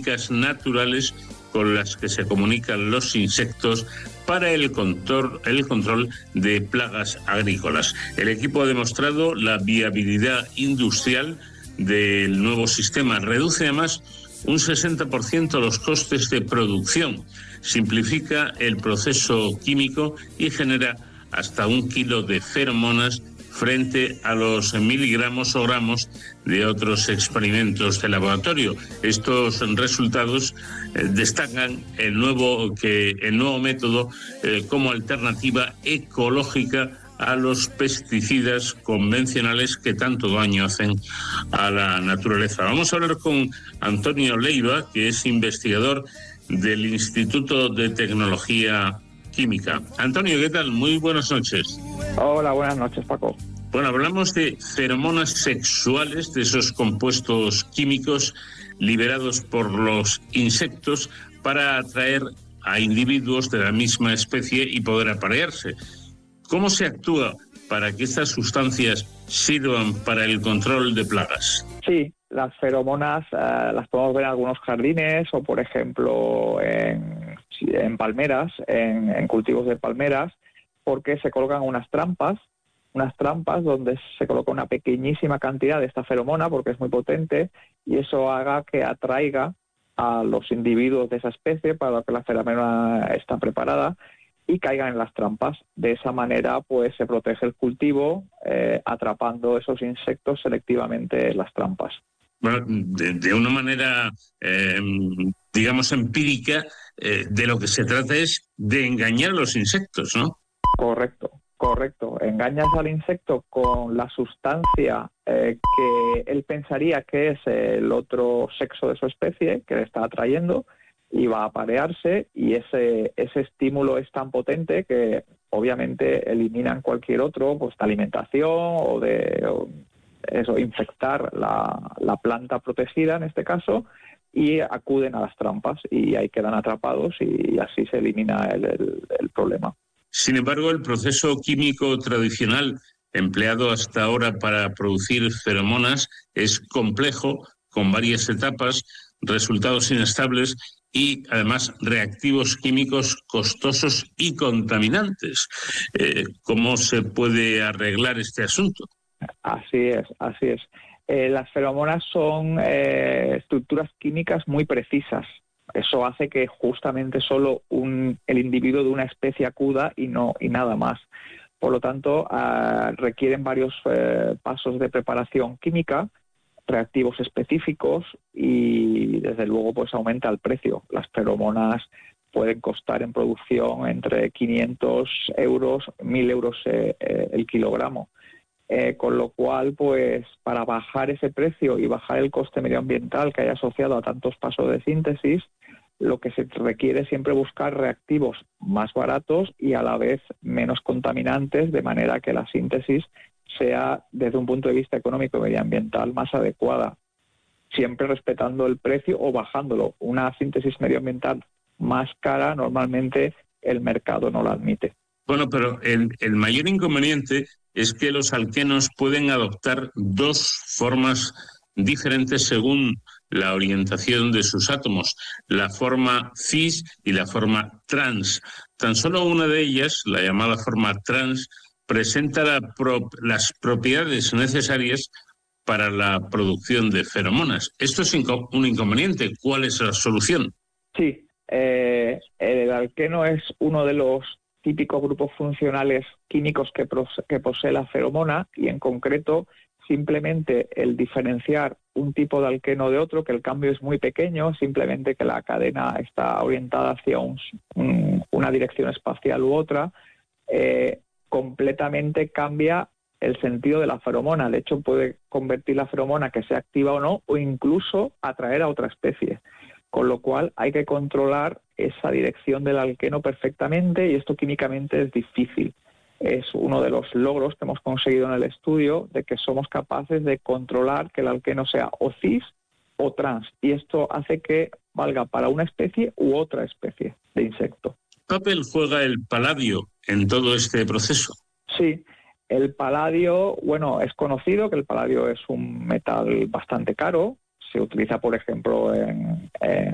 técnicas naturales con las que se comunican los insectos para el control de plagas agrícolas. El equipo ha demostrado la viabilidad industrial del nuevo sistema. Reduce además un 60% los costes de producción, simplifica el proceso químico y genera hasta 1 kilo de feromonas frente a los miligramos o gramos de otros experimentos de laboratorio. Estos resultados destacan el nuevo método como alternativa ecológica a los pesticidas convencionales que tanto daño hacen a la naturaleza. Vamos a hablar con Antonio Leiva, que es investigador del Instituto de Tecnología Química. Antonio, ¿qué tal? Muy buenas noches. Hola, buenas noches, Paco. Bueno, hablamos de feromonas sexuales, de esos compuestos químicos liberados por los insectos para atraer a individuos de la misma especie y poder aparearse. ¿Cómo se actúa para que estas sustancias sirvan para el control de plagas? Sí, las feromonas las podemos ver en algunos jardines o, por ejemplo, en palmeras, en cultivos de palmeras, porque se colocan unas trampas donde se coloca una pequeñísima cantidad de esta feromona porque es muy potente y eso haga que atraiga a los individuos de esa especie para lo que la feromona está preparada y caigan en las trampas. De esa manera pues se protege el cultivo atrapando esos insectos selectivamente en las trampas. Bueno, de una manera, digamos, empírica, de lo que se trata es de engañar a los insectos, ¿no? Correcto. Engañas al insecto con la sustancia que él pensaría que es el otro sexo de su especie, que le está atrayendo, y va a aparearse, y ese estímulo es tan potente que obviamente eliminan cualquier otro, pues de alimentación o infectar la planta protegida en este caso, y acuden a las trampas y ahí quedan atrapados y así se elimina el problema. Sin embargo, el proceso químico tradicional empleado hasta ahora para producir feromonas es complejo, con varias etapas, resultados inestables y, además, reactivos químicos costosos y contaminantes. ¿Cómo se puede arreglar este asunto? Así es. Las feromonas son estructuras químicas muy precisas. Eso hace que justamente solo el individuo de una especie acuda y nada más. Por lo tanto, requieren varios pasos de preparación química, reactivos específicos y, desde luego, pues aumenta el precio. Las feromonas pueden costar en producción entre 500 euros, 1.000 euros el kilogramo. Con lo cual, pues para bajar ese precio y bajar el coste medioambiental que hay asociado a tantos pasos de síntesis, lo que se requiere es siempre buscar reactivos más baratos y a la vez menos contaminantes, de manera que la síntesis sea, desde un punto de vista económico y medioambiental, más adecuada, siempre respetando el precio o bajándolo. Una síntesis medioambiental más cara, normalmente el mercado no la admite. Bueno, pero el mayor inconveniente es que los alquenos pueden adoptar dos formas diferentes según la orientación de sus átomos, la forma cis y la forma trans. Tan solo una de ellas, la llamada forma trans, presenta las propiedades necesarias para la producción de feromonas. Esto es un inconveniente. ¿Cuál es la solución? Sí, el alqueno es uno de los típicos grupos funcionales químicos que posee la feromona, y en concreto simplemente el diferenciar un tipo de alqueno de otro, que el cambio es muy pequeño, simplemente que la cadena está orientada hacia una dirección espacial u otra, completamente cambia el sentido de la feromona. De hecho, puede convertir la feromona, que sea activa o no, o incluso atraer a otra especie. Con lo cual hay que controlar esa dirección del alqueno perfectamente, y esto químicamente es difícil. Es uno de los logros que hemos conseguido en el estudio, de que somos capaces de controlar que el alqueno sea o cis o trans, y esto hace que valga para una especie u otra especie de insecto. ¿Qué papel juega el paladio en todo este proceso? Sí, el paladio, bueno, es conocido que el paladio es un metal bastante caro. Se utiliza, por ejemplo, en